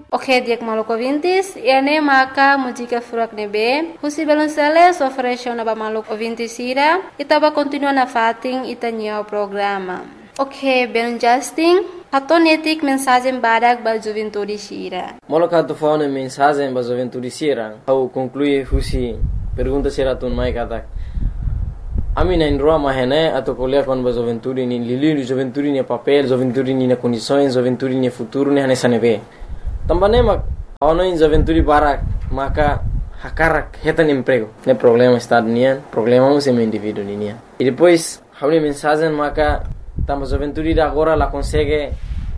Ok, diak maluco ouvintes, ene maka música furak nebe, husi balonceles ofereceu na ba maluco ouvintes ira, itaba continua na fating itanyo programa. Ok, ben Justin, hatonetik mensagem badak ba juventude sira. Moloka tu fauna mensagem ba juventude sira, au conclui husi pergunta sira tun mai katak. Ami na indroa mahene atau kuliah kon ba juventude ni lili juventude ni papel, juventude ni na condições, juventude ni futuro ni hanesa nebe. Tambane mak ono in juventude barak maka hakarak hetan emprego. Ne problema estado nian, problema um sem indivíduo nian. E depois hauli mensagem maka tamba juventude da agora la consegue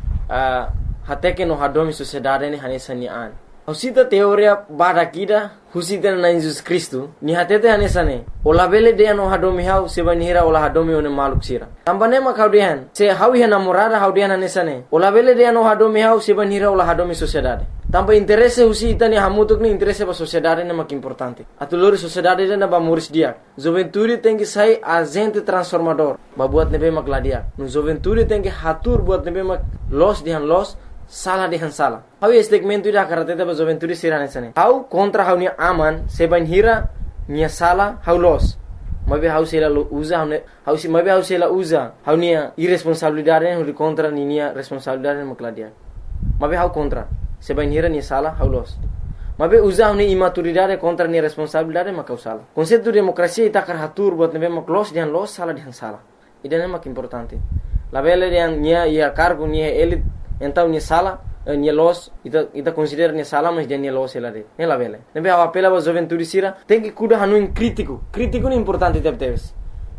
até que no hadomi sociedade ni hanesa ni an. Husita teoria barakida husita na Jesus Cristo ni hatete hanesa ne. Ola bele de no hadomi hau sebanihira ola hadomi one maluk sira. Tambane mak haudian se hawi namorada haudian hanesa ne. Ola bele de no hadomi hau sebanihira ola hadomi sociedade. Tamba interesse husita ni hamutuk ni interesse ba sociedade ne mak importante. Atulori sociedade na ba muris dia. Juventude tem que sair agente transformador. Ba buat nebe mak ladia. No juventude tem que hatur buat nebe mak los dihan los salah dihan salah. Hau segmento ida karateta ba juventude sirane sane. Hau kontra hau ni aman sebanihira ni salah hau los. Mabe hau sela usa hau si mabe hau sela usa hau ni irresponsabilidade hau contra ni responsabilidade mak ladia. Mabe hau contra sebanihira ni salah hau los. Mabe usa ni imaturidade contra ni responsabilidade mak salah. Konsepto demokrasia ita karatur buat nebe mak los dihan los salah dihan salah. Idane mak importante. La bele dihan nia ia cargo nia elit então ni sala ni los ita considera ni sala mas dia ni los ela de ne la bele ne be apela ba juventude sira tem que cuida hanu crítico ni importante teves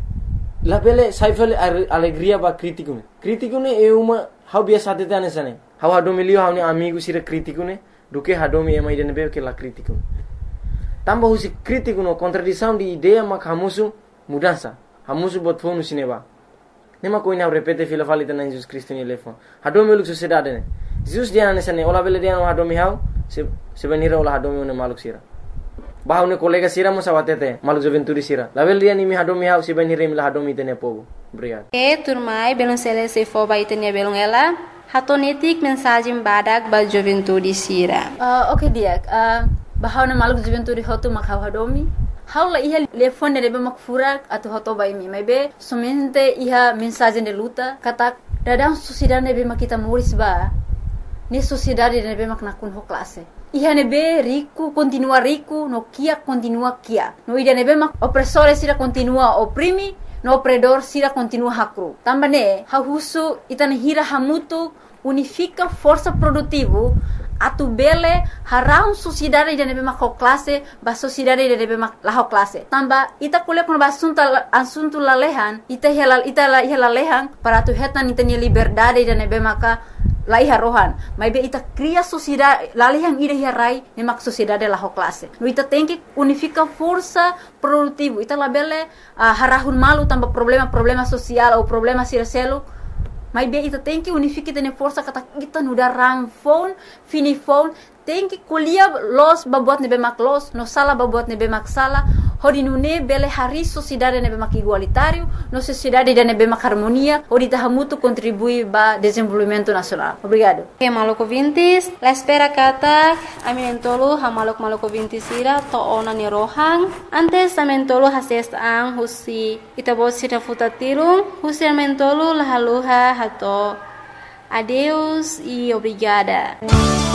la bele saifel alegria ba crítico ne é uma how biasa tete anesane how hadomilio how ni amigo sira crítico ne do que hadomi ema ide ne be que la crítico tamba husi crítico no contradição de ideia mak hamusu mudança hamusu bot fonu sineba. Nema koina repete fila falita na Jesus Cristo ni lefo. Hadomi uluk sociedade ne. Jesus dia nesa ne ola bele dia no hadomi hau sebenira ola hadomi one maluk sira. Bahau ne kolega sira mo sawatete maluk juventude sira. La bele dia ni mi hadomi hau sebenira mi la hadomi tene povo. Obrigado. Turmai belum selesai fo ba itenia belum ela. Hatonetik mensagem badak ba juventude sira. Okay dia. Bahau ne maluk juventude hotu mak hau hadomi. Haula iha telefone de mak furak atau hoto bai mi maybe somente iha mensagem de luta katak dadang sociedade ne be mak kita muris ba ni sociedade ne be mak nakun ho classe iha ne be rico continua rico no kia continua kia no ida ne be mak opressore sira continua oprimi no opredor sira continua hakru tambane ha husu itane hira hamutu unifica força produtivo atu bele harau sociedade de nebe mak classe ba sociedade de nebe mak la classe tamba ita kule kon asunto lalehan ita lalehan para tu hetan ita ni liberdade de nebe maka laiha rohan maybe ita cria sociedade lalehan ida hirai ne mak sociedade la classe no ita tem que unifica força produtivo ita labele harahun malu tamba problema social ou problema sircelo. Mas bem, ita tem que unificar tene força kata kita nuda rang phone, fini phone, tem que kuliah los babuat nebe mak los, no sala babuat nebe mak sala, hodi nune bele hari sociedade nebe mak igualitário, no sociedade de nebe mak harmonia, hodi tahamutu contribui ba desenvolvimento nacional. Obrigado. Okay, maluco vintis, la espera kata, aminentolo ha maluco vintis ira to ona ni rohang, antes amentolo hases ang husi itabot sira futatirung, husi amentolo lahaluha hato. Adeus e obrigada.